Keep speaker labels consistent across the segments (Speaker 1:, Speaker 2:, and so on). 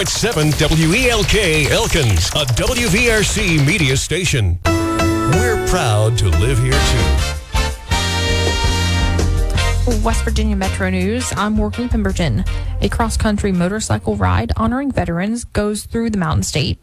Speaker 1: 7 WELK Elkins, a WVRC media station. We're proud to live here too.
Speaker 2: West Virginia Metro News, I'm Morgan Pemberton. A cross-country motorcycle ride honoring veterans goes through the Mountain State.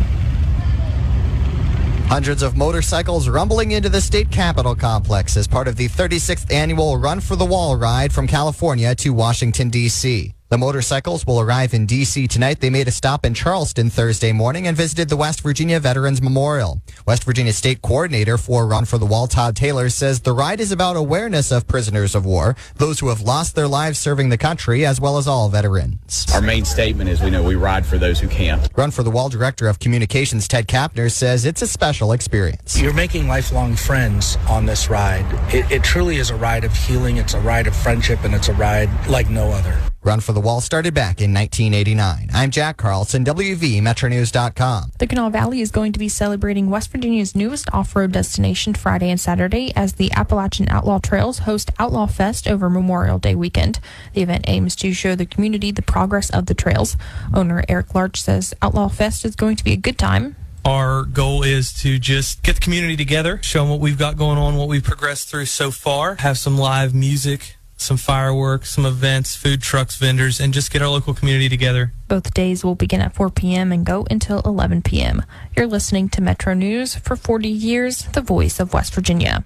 Speaker 3: Hundreds of motorcycles rumbling into the state capitol complex as part of the 36th annual Run for the Wall ride from California to Washington, D.C. The motorcycles will arrive in D.C. tonight. They made a stop in Charleston Thursday morning and visited the West Virginia Veterans Memorial. West Virginia State Coordinator for Run for the Wall, Todd Taylor, says the ride is about awareness of prisoners of war, those who have lost their lives serving the country, as well as all veterans.
Speaker 4: Our main statement is we ride for those who can't.
Speaker 3: Run for the Wall Director of Communications, Ted Kapner, says it's a special experience.
Speaker 5: You're making lifelong friends on this ride. It truly is a ride of healing. It's a ride of friendship, and it's a ride like no other.
Speaker 3: Run for the Wall started back in 1989. I'm Jack Carlson, WVMetroNews.com.
Speaker 2: The Kanawha Valley is going to be celebrating West Virginia's newest off-road destination Friday and Saturday as the Appalachian Outlaw Trails host Outlaw Fest over Memorial Day weekend. The event aims to show the community the progress of the trails. Owner Eric Larch says Outlaw Fest is going to be a good time.
Speaker 6: Our goal is to just get the community together, show them what we've got going on, what we've progressed through so far, have some live music, some fireworks, some events, food trucks, vendors, and just get our local community together.
Speaker 2: Both days will begin at 4 p.m. and go until 11 p.m. You're listening to Metro News. For 40 years, the voice of West Virginia.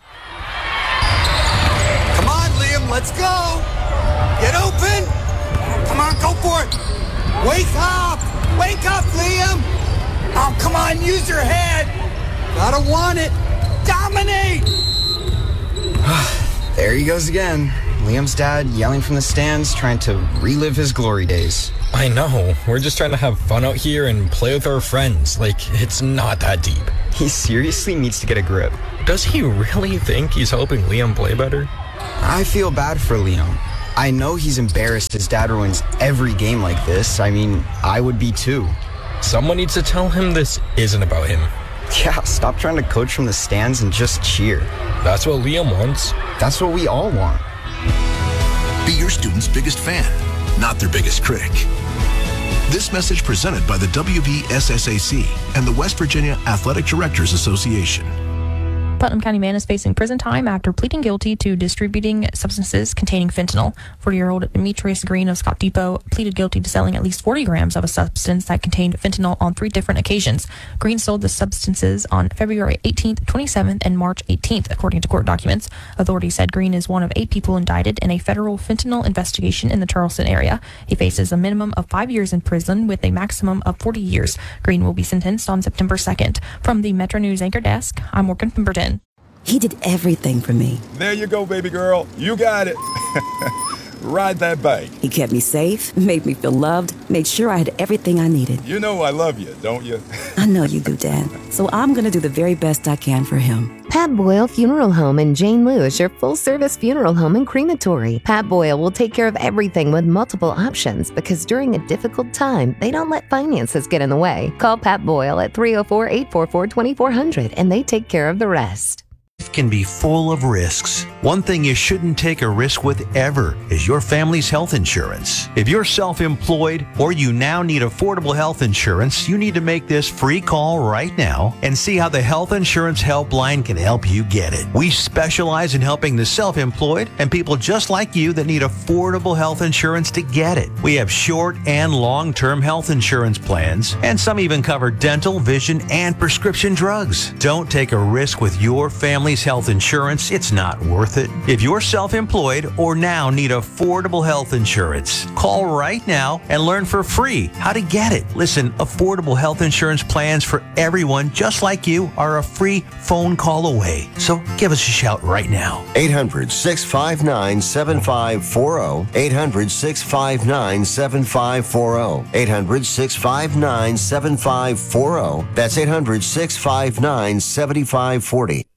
Speaker 7: Come on, Liam, let's go. Get open. Come on, go for it. Wake up, Liam. Oh, come on, use your head. Gotta want it. Dominate.
Speaker 8: There he goes again. Liam's dad yelling from the stands, trying to relive his glory days.
Speaker 9: I know. We're just trying to have fun out here and play with our friends. It's not that deep.
Speaker 8: He seriously needs to get a grip.
Speaker 9: Does he really think he's helping Liam play better?
Speaker 8: I feel bad for Liam. I know he's embarrassed his dad ruins every game like this. I would be too.
Speaker 9: Someone needs to tell him this isn't about him.
Speaker 8: Yeah, stop trying to coach from the stands and just cheer.
Speaker 9: That's what Liam wants.
Speaker 8: That's what we all want.
Speaker 10: Be your student's biggest fan, not their biggest critic. This message presented by the WVSSAC and the West Virginia Athletic Directors Association.
Speaker 2: Putnam County man is facing prison time after pleading guilty to distributing substances containing fentanyl. 40-year-old Demetrius Green of Scott Depot pleaded guilty to selling at least 40 grams of a substance that contained fentanyl on 3 different occasions. Green sold the substances on February 18th, 27th, and March 18th, according to court documents. Authorities said Green is one of 8 people indicted in a federal fentanyl investigation in the Charleston area. He faces a minimum of 5 years in prison with a maximum of 40 years. Green will be sentenced on September 2nd. From the Metro News Anchor Desk, I'm Morgan Pemberton.
Speaker 11: He did everything for me.
Speaker 12: There you go, baby girl. You got it. Ride that bike.
Speaker 11: He kept me safe, made me feel loved, made sure I had everything I needed.
Speaker 12: You know I love you, don't you?
Speaker 11: I know you do, Dad. So I'm going to do the very best I can for him.
Speaker 13: Pat Boyle Funeral Home in Jane Lewis, your full-service funeral home and crematory. Pat Boyle will take care of everything with multiple options because during a difficult time, they don't let finances get in the way. Call Pat Boyle at 304-844-2400 and they take care of the rest.
Speaker 14: Life can be full of risks. One thing you shouldn't take a risk with ever is your family's health insurance. If you're self-employed or you now need affordable health insurance, you need to make this free call right now and see how the Health Insurance Helpline can help you get it. We specialize in helping the self-employed and people just like you that need affordable health insurance to get it. We have short and long-term health insurance plans, and some even cover dental, vision, and prescription drugs. Don't take a risk with your family's health insurance. It's not worth it. If you're self-employed or now need affordable health insurance, call right now and learn for free how to get it. Listen, affordable health insurance plans for everyone just like you are a free phone call away. So give us a shout right now.
Speaker 15: 800-659-7540. 800-659-7540. 800-659-7540. That's 800-659-7540.